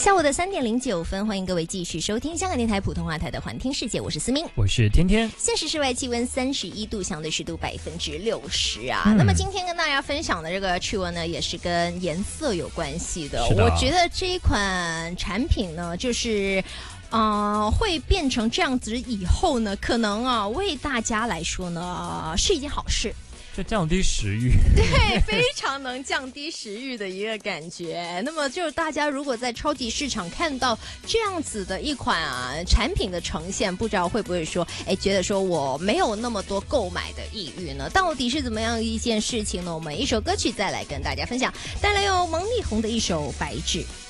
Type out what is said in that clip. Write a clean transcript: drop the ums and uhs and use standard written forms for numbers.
下午的3:09，欢迎各位继续收听香港电台普通话台的环听世界，我是思明， 我是天天。 现时室外气温31度，相对湿度60%啊。那么今天跟大家分享的这个趣闻呢，也是跟颜色有关系的。我觉得这一款产品呢，就是会变成这样子以后呢，可能为大家来说呢是一件好事。 就降低食欲， 对，非常能降低食欲的一个感觉。那么就是大家如果在超级市场看到这样子的一款产品的呈现，不知道会不会说，觉得说我没有那么多购买的意欲呢？到底是怎么样一件事情呢？我们一首歌曲再来跟大家分享，带来由王力宏的一首《白纸》。